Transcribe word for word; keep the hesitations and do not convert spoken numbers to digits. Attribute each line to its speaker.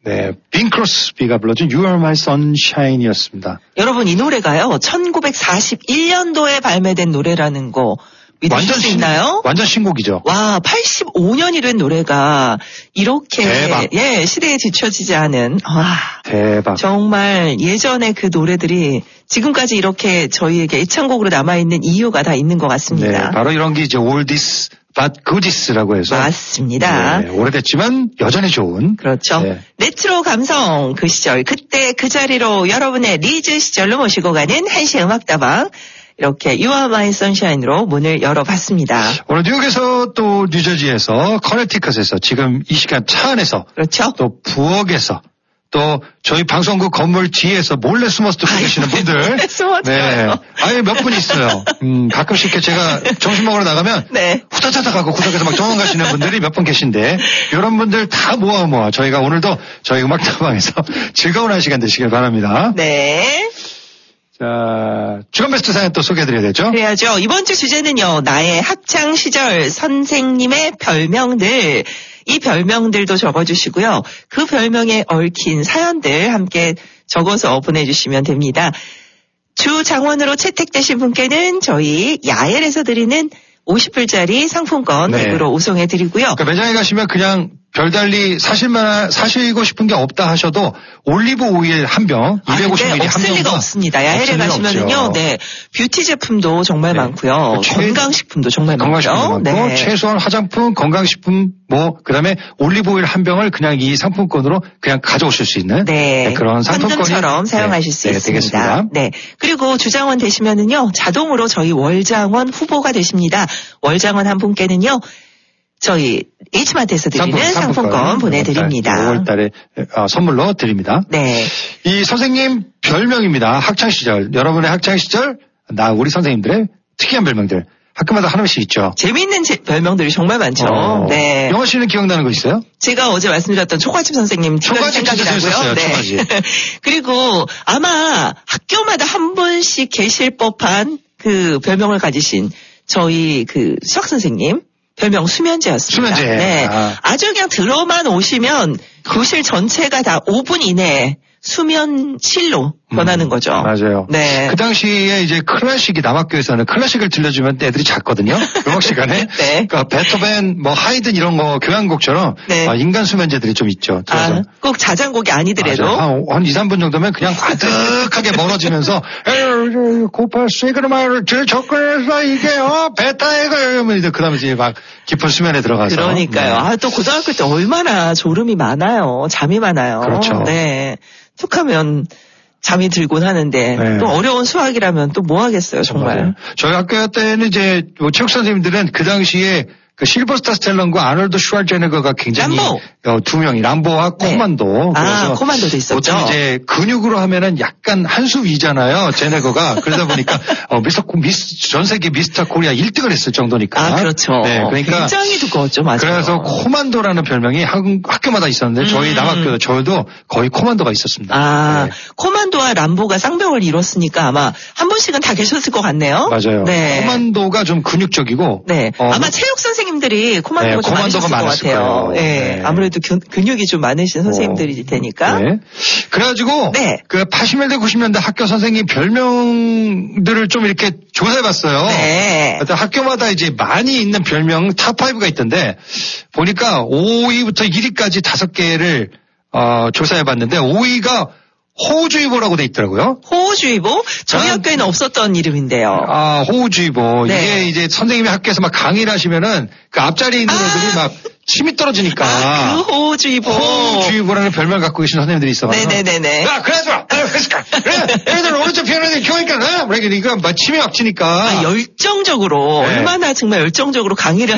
Speaker 1: 네, 빈 크로스비가 불러준 You Are My Sunshine이었습니다.
Speaker 2: 여러분 이 노래가요. 천구백사십일 년도에 발매된 노래라는 거 믿으실 수 있나요?
Speaker 1: 완전 신곡이죠.
Speaker 2: 와, 팔십오 년이 된 노래가 이렇게
Speaker 1: 대박.
Speaker 2: 예 시대에 뒤처지지 않은 와
Speaker 1: 대박.
Speaker 2: 정말 예전에 그 노래들이 지금까지 이렇게 저희에게 애창곡으로 남아있는 이유가 다 있는 것 같습니다.
Speaker 1: 네, 바로 이런 게 이제 올디스 but goodis라고 해서
Speaker 2: 맞습니다.
Speaker 1: 네, 오래됐지만 여전히 좋은
Speaker 2: 그렇죠.
Speaker 1: 네.
Speaker 2: 레트로 감성 그 시절 그때 그 자리로 여러분의 리즈 시절로 모시고 가는 한시의 음악다방 이렇게 You Are My Sunshine으로 문을 열어봤습니다.
Speaker 1: 오늘 뉴욕에서 또 뉴저지에서 커네티컷에서 지금 이 시간 차 안에서
Speaker 2: 그렇죠.
Speaker 1: 또 부엌에서 또 저희 방송국 건물 뒤에서 몰래 숨어서 듣고 계시는 분들
Speaker 2: 숨어
Speaker 1: 네, 아예 몇 분 있어요. 음, 가끔씩 이렇게 제가 점심 먹으러 나가면
Speaker 2: 네.
Speaker 1: 후다다닥 하고 구석에서 막 도망가시는 분들이 몇 분 계신데 이런 분들 다 모아 모아 저희가 오늘도 저희 음악다방에서 즐거운 한 시간 되시길 바랍니다.
Speaker 2: 네.
Speaker 1: 자, 주간 베스트 사연 또 소개해드려야 되죠?
Speaker 2: 그래야죠. 이번 주 주제는요. 나의 학창 시절 선생님의 별명들. 이 별명들도 적어주시고요. 그 별명에 얽힌 사연들 함께 적어서 보내주시면 됩니다. 주 장원으로 채택되신 분께는 저희 야엘에서 드리는 오십 불짜리 상품권
Speaker 1: 네.
Speaker 2: 앱으로 우송해드리고요.
Speaker 1: 그러니까 매장에 가시면 그냥 별달리 사실만, 사시고 싶은 게 없다 하셔도 올리브 오일 한 병, 이백오십 밀리리터
Speaker 2: 아,
Speaker 1: 한
Speaker 2: 없을 리가
Speaker 1: 병.
Speaker 2: 없습니다. 야엘에 가시면은요, 네. 뷰티 제품도 정말
Speaker 1: 네.
Speaker 2: 많고요.
Speaker 1: 최-
Speaker 2: 건강식품도 정말
Speaker 1: 건강식품
Speaker 2: 많고요.
Speaker 1: 많고,
Speaker 2: 네.
Speaker 1: 최소한 화장품, 건강식품, 뭐, 그 다음에 올리브 오일 한 병을 그냥 이 상품권으로 그냥 가져오실 수 있는
Speaker 2: 네.
Speaker 1: 네, 그런 상품권이
Speaker 2: 현금처럼 사용하실
Speaker 1: 네,
Speaker 2: 수
Speaker 1: 네,
Speaker 2: 있습니다.
Speaker 1: 되겠습니다.
Speaker 2: 네. 그리고 주장원 되시면은요, 자동으로 저희 월장원 후보가 되십니다. 월장원 한 분께는요, 저희 H마트에서 드리는 상품권, 상품권 보내드립니다.
Speaker 1: 오월 달에 어, 선물로 드립니다.
Speaker 2: 네.
Speaker 1: 이 선생님 별명입니다. 학창시절, 여러분의 학창시절, 나 우리 선생님들의 특이한 별명들 학교마다 하나씩 있죠.
Speaker 2: 재미있는 제, 별명들이 정말 많죠.
Speaker 1: 어,
Speaker 2: 네.
Speaker 1: 영화 씨는 기억나는 거 있어요?
Speaker 2: 제가 어제 말씀드렸던 초가집 선생님
Speaker 1: 초가집
Speaker 2: 생각이
Speaker 1: 진짜
Speaker 2: 나고요.
Speaker 1: 재밌었어요,
Speaker 2: 네.
Speaker 1: 초가집.
Speaker 2: 그리고 아마 학교마다 한 분씩 계실 법한 그 별명을 가지신 저희 그 수학 선생님 별명 수면제였습니다.
Speaker 1: 수면제.
Speaker 2: 네.
Speaker 1: 아.
Speaker 2: 아주 그냥 들어만 오시면 교실 전체가 다 오 분 이내에 수면실로 변하는
Speaker 1: 음,
Speaker 2: 거죠.
Speaker 1: 맞아요.
Speaker 2: 네.
Speaker 1: 그 당시에 이제 클래식이 남학교에서는 클래식을 들려주면 애들이 잤거든요. 음악 시간에.
Speaker 2: 네.
Speaker 1: 그러니까 베토벤, 뭐 하이든 이런 거 교향곡처럼
Speaker 2: 네.
Speaker 1: 아, 인간 수면제들이 좀 있죠.
Speaker 2: 아, 꼭 자장곡이 아니더라도.
Speaker 1: 맞아요. 한, 한 이, 삼 분 정도면 그냥 아득하게 멀어지면서 에휴, 고파 시그마를 제 접근해서 이게 어 베타에가 이러면 이제 그다음에 이제 막 깊은 수면에 들어가서.
Speaker 2: 그러니까요.
Speaker 1: 네.
Speaker 2: 아, 또 고등학교 때 얼마나 졸음이 많아요. 잠이 많아요.
Speaker 1: 그렇죠.
Speaker 2: 네. 툭하면 잠이 들곤 하는데
Speaker 1: 네.
Speaker 2: 또 어려운 수학이라면 또 뭐 하겠어요, 정말.
Speaker 1: 맞아요. 저희 학교 때는 이제 뭐 체육 선생님들은 그 당시에 그 실버스타 스텔런과 아놀드 슈왈제네거가 굉장히
Speaker 2: 람보.
Speaker 1: 어, 두 명이 람보와
Speaker 2: 네.
Speaker 1: 코만도.
Speaker 2: 아,
Speaker 1: 그래서
Speaker 2: 코만도도 있었죠.
Speaker 1: 보통 이제 근육으로 하면은 약간 한 수 위잖아요, 제네거가. 그러다 보니까 어, 미스터 미스 전 세계 미스터 코리아 일 등을 했을 정도니까.
Speaker 2: 아, 그렇죠.
Speaker 1: 네, 그러니까
Speaker 2: 굉장히 두꺼웠죠, 맞아요.
Speaker 1: 그래서 코만도라는 별명이 학, 학교마다 있었는데 저희
Speaker 2: 음.
Speaker 1: 남학교도 저도 거의 코만도가 있었습니다.
Speaker 2: 아,
Speaker 1: 네.
Speaker 2: 코만도와 람보가 쌍벽을 이뤘으니까 아마 한 분씩은 다 계셨을 것 같네요.
Speaker 1: 맞아요.
Speaker 2: 네.
Speaker 1: 코만도가 좀 근육적이고.
Speaker 2: 네.
Speaker 1: 어,
Speaker 2: 아마 체육 선생님들이 코만도가
Speaker 1: 네,
Speaker 2: 좀
Speaker 1: 코만도가
Speaker 2: 많으셨을 것
Speaker 1: 많았을
Speaker 2: 같아요.
Speaker 1: 거예요.
Speaker 2: 네.
Speaker 1: 네.
Speaker 2: 아무래도 근, 근육이 좀 많으신 선생님들이 테니까.
Speaker 1: 네. 그래가지고
Speaker 2: 네.
Speaker 1: 그 팔십 년대 구십 년대 학교 선생님 별명들을 좀 이렇게 조사해봤어요.
Speaker 2: 네.
Speaker 1: 어떤 학교마다 이제 많이 있는 별명 탑 파이브가 있던데 보니까 오 위부터 일 위까지 다섯 개를 어, 조사해봤는데 오 위가 호우주의보라고 돼 있더라고요.
Speaker 2: 호우주의보? 저희
Speaker 1: 아,
Speaker 2: 학교에는 없었던 이름인데요.
Speaker 1: 아, 호우주의보.
Speaker 2: 네.
Speaker 1: 이게 이제 선생님이 학교에서 막 강의를 하시면은 그 앞자리에 있는
Speaker 2: 아.
Speaker 1: 애들이 막 침이 떨어지니까.
Speaker 2: 아, 그 호우주의보.
Speaker 1: 호우주의보라는 별명 갖고 계신 선생님들이 있어가지고.
Speaker 2: 네네네네.
Speaker 1: 야, 그러지 마! 그래, 애들 오른쪽 편에 교니까, 어? 그러니까 막 침이 막 치니까.
Speaker 2: 아, 열정적으로,
Speaker 1: 네.
Speaker 2: 얼마나 정말 열정적으로 강의를